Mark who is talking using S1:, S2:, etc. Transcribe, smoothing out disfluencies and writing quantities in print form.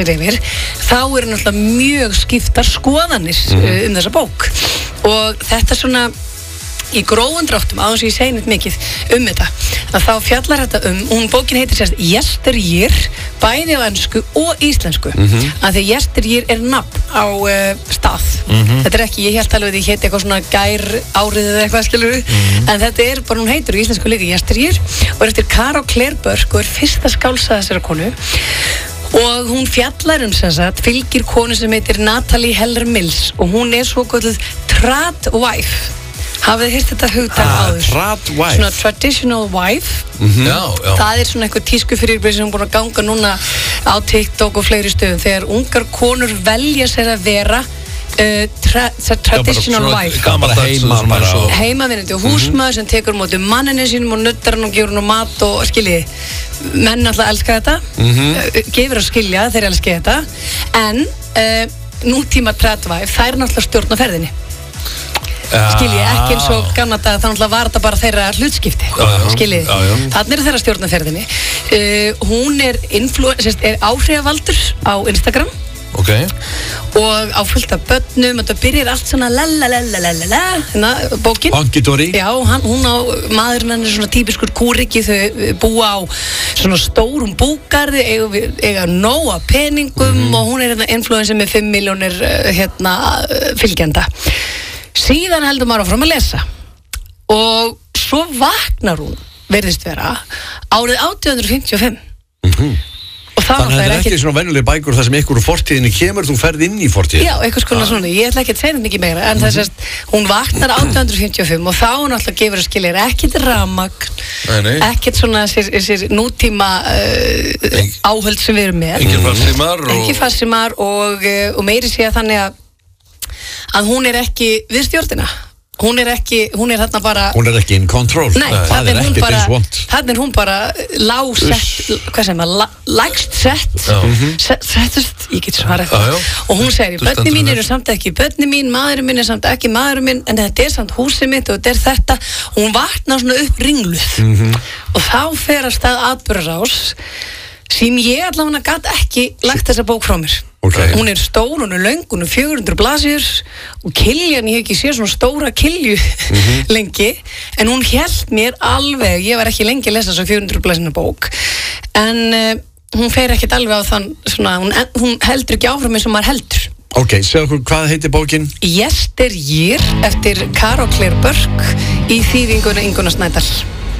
S1: yfir, þá náttúrulega mjög skiptar skoðanir þessa bók og þetta svona í grófum dráttum, áður sem ég segi neitt mikið þetta, að þá fjallar þetta bókin heitir sérst Yesteryear, bæði á ensku og íslensku að því Yesteryear nafn á stað þetta ekki, ég held alveg að ég heiti eitthvað svona gær árið eða eitthvað skilur en þetta bara, hún heitir í íslensku líka Yesteryear og eftir Carol Claire Burke og fyrsta skálsaga þessara konu og hún fjallar sem sagt, fylgir konu sem heitir Natalie Heller Mills og hún svo kölluð tradwife. Hafið þið heyrt þetta hugtak áður?
S2: Tradwife.
S1: Svona traditional wife.
S2: Já.
S1: Það svona eitthvað tískufyrirbæri sem hún búin að ganga núna á TikTok og fleiri stöðum þegar ungar konur velja sér að vera traditional wife. Heimavinnandi og húsmaður sem tekur móti manninu sínum og nuttar hann og gefur hann mat og skiljiði. Menn alltaf elska þetta, gefur að skilja, þeir elska þetta, en nútíma tradwife, þær náttúrulega stjórna ferðinni. Skilji, ekki eins og gamla dag, þannig að var þetta bara þeirra hlutskipti, skilji, þannig þeirra stjórnaferðinni. Hún áhrifavaldur á Instagram og á fullt af börnum og það byrjar allt svona bókin
S2: Honky-dory.
S1: Já, hún á maðurinn hann svona típiskur kúriki, þau búa á svona stórum búgarði eiga nóg af peningum og hún influencer með 5 milljónir fylgjenda. Síðan heldur maður áfram að lesa og svo vaknar hún, verðist vera, árið 1855 og það
S2: þannig að þetta ekki svona venjuleg bækur þar sem ykkur úr fortíðinni kemur, þú ferð inn í fortíðinni. Já, eitthvað skona svona, ég ætla ekki að segja þetta mikið meira en þess að hún vaknar 1855 og þá hún alltaf gefur að skilja ekkert rafmagn, ekkert svona þessir nútíma áhöld sem við erum með, engin fassimar og meiri segja þannig að hún ekki við stjórnina, hún þarna bara hún ekki in control.
S1: Nei, þannig hún bara lágsett, hvað segir maður, lægst settust, ég get svarað og hún segir, börni mín eru samt ekki börni mín, maðurinn minn samt ekki maðurinn minn en þetta samt húsið mitt og þetta þetta og hún vaknar svona upp ringluð og þá fer að stað atburðarás sem ég allavega gat ekki lagt þessa bók frá mér. Hún stór, hún löng, hún 400 blaðsíður og kiljan, ég hef ekki séð svona stóra kilju lengi, en hún hélt mér alveg, ég var ekki lengi að lesa svo 400 blaðsíðna bók, en hún fer ekkert alveg á þann, svona, hún heldur ekki áfram eins og maður heldur.
S2: Segðu okkur, hvað heitir bókin?
S1: Yesteryear, eftir Carol Claire Burke, í þýðinguna Inguna Snædal.